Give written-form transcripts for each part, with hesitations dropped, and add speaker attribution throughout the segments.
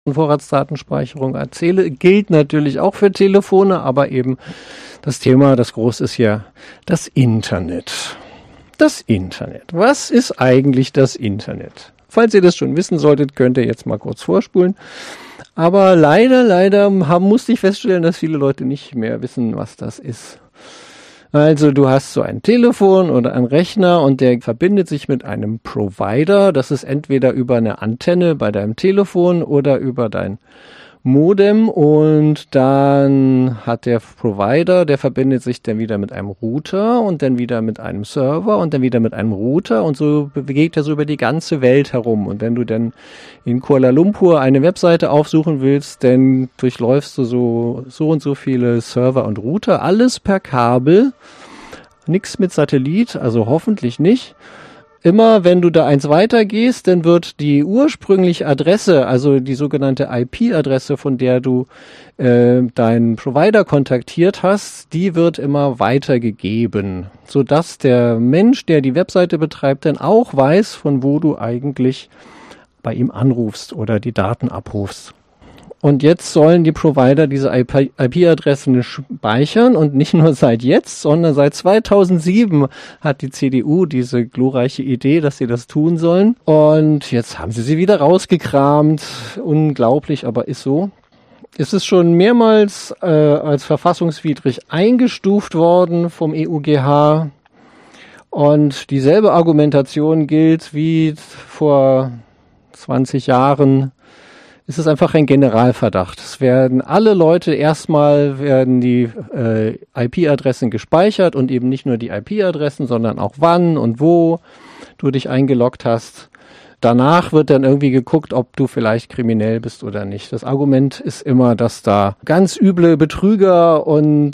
Speaker 1: Vorratsdatenspeicherung erzähle, gilt natürlich auch für Telefone, aber eben das Thema, das groß ist ja das Internet. Das Internet. Was ist eigentlich das Internet? Falls ihr das schon wissen solltet, könnt ihr jetzt mal kurz vorspulen. Aber leider musste ich feststellen, dass viele Leute nicht mehr wissen, was das ist. Also du hast so ein Telefon oder einen Rechner und der verbindet sich mit einem Provider. Das ist entweder über eine Antenne bei deinem Telefon oder über dein Modem, und dann hat der Provider, der verbindet sich dann wieder mit einem Router und dann wieder mit einem Server und dann wieder mit einem Router, und so bewegt er so über die ganze Welt herum. Und wenn du dann in Kuala Lumpur eine Webseite aufsuchen willst, dann durchläufst du so und so viele Server und Router, alles per Kabel, nichts mit Satellit, also hoffentlich nicht. Immer wenn du da eins weitergehst, dann wird die ursprüngliche Adresse, also die sogenannte IP-Adresse, von der du deinen Provider kontaktiert hast, die wird immer weitergegeben, sodass der Mensch, der die Webseite betreibt, dann auch weiß, von wo du eigentlich bei ihm anrufst oder die Daten abrufst. Und jetzt sollen die Provider diese IP-Adressen speichern, und nicht nur seit jetzt, sondern seit 2007 hat die CDU diese glorreiche Idee, dass sie das tun sollen. Und jetzt haben sie wieder rausgekramt. Unglaublich, aber ist so. Es ist schon mehrmals als verfassungswidrig eingestuft worden vom EuGH. Und dieselbe Argumentation gilt wie vor 20 Jahren. Es ist einfach ein Generalverdacht. Es werden alle Leute, erstmal werden die IP-Adressen gespeichert, und eben nicht nur die IP-Adressen, sondern auch wann und wo du dich eingeloggt hast. Danach wird dann irgendwie geguckt, ob du vielleicht kriminell bist oder nicht. Das Argument ist immer, dass da ganz üble Betrüger und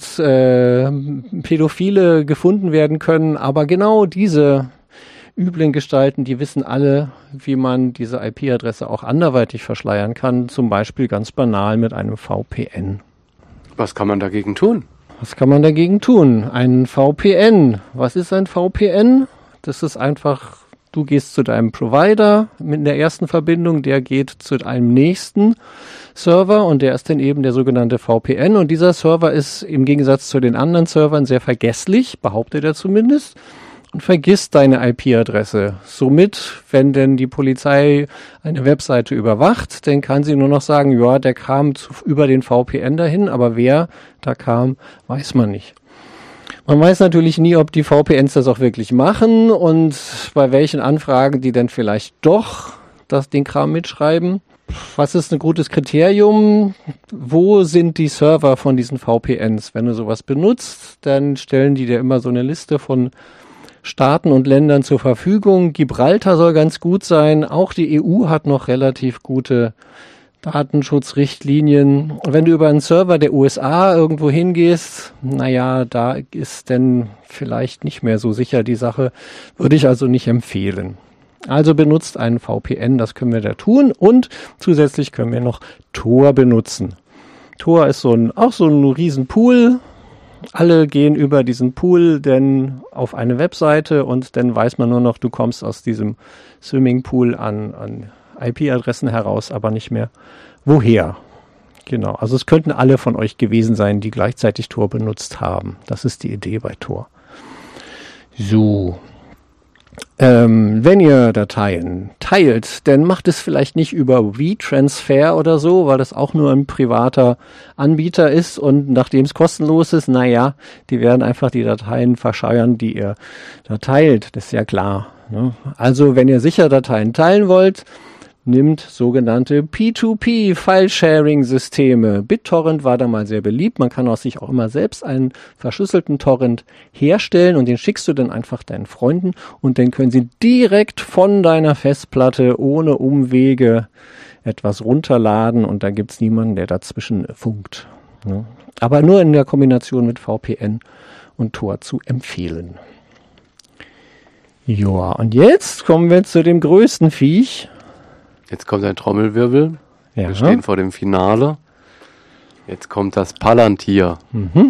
Speaker 1: Pädophile gefunden werden können, aber genau diese üblen Gestalten, die wissen alle, wie man diese IP-Adresse auch anderweitig verschleiern kann, zum Beispiel ganz banal mit einem VPN.
Speaker 2: Was kann man dagegen tun?
Speaker 1: Was kann man dagegen tun? Ein VPN. Was ist ein VPN? Das ist einfach, du gehst zu deinem Provider mit der ersten Verbindung, der geht zu einem nächsten Server, und der ist dann eben der sogenannte VPN, und dieser Server ist im Gegensatz zu den anderen Servern sehr vergesslich, behauptet er zumindest, und vergisst deine IP-Adresse. Somit, wenn denn die Polizei eine Webseite überwacht, dann kann sie nur noch sagen, ja, der kam über den VPN dahin, aber wer da kam, weiß man nicht. Man weiß natürlich nie, ob die VPNs das auch wirklich machen und bei welchen Anfragen die dann vielleicht doch den Kram mitschreiben. Was ist ein gutes Kriterium? Wo sind die Server von diesen VPNs? Wenn du sowas benutzt, dann stellen die dir immer so eine Liste von Staaten und Ländern zur Verfügung. Gibraltar soll ganz gut sein. Auch die EU hat noch relativ gute Datenschutzrichtlinien. Wenn du über einen Server der USA irgendwo hingehst, naja, da ist dann vielleicht nicht mehr so sicher die Sache. Würde ich also nicht empfehlen. Also benutzt einen VPN, das können wir da tun. Und zusätzlich können wir noch Tor benutzen. Tor ist auch so ein riesen Pool. Alle gehen über diesen Pool denn auf eine Webseite, und dann weiß man nur noch, du kommst aus diesem Swimmingpool an IP-Adressen heraus, aber nicht mehr woher. Genau, also es könnten alle von euch gewesen sein, die gleichzeitig Tor benutzt haben. Das ist die Idee bei Tor. So. Wenn ihr Dateien teilt, dann macht es vielleicht nicht über WeTransfer oder so, weil das auch nur ein privater Anbieter ist, und nachdem es kostenlos ist, naja, die werden einfach die Dateien verscheuern, die ihr da teilt, das ist ja klar, ne? Also wenn ihr sicher Dateien teilen wollt, nimmt sogenannte P2P-File-Sharing-Systeme. BitTorrent war da mal sehr beliebt. Man kann sich auch immer selbst einen verschlüsselten Torrent herstellen, und den schickst du dann einfach deinen Freunden, und dann können sie direkt von deiner Festplatte ohne Umwege etwas runterladen, und da gibt's niemanden, der dazwischen funkt. Ne? Aber nur in der Kombination mit VPN und Tor zu empfehlen. Ja, und jetzt kommen wir zu dem größten Viech.
Speaker 2: Jetzt kommt ein Trommelwirbel.
Speaker 1: Ja.
Speaker 2: Wir stehen vor dem Finale. Jetzt kommt das Palantir.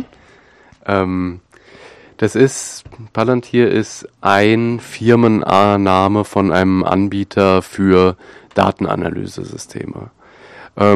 Speaker 2: Palantir ist ein Firmenname von einem Anbieter für Datenanalyse-Systeme.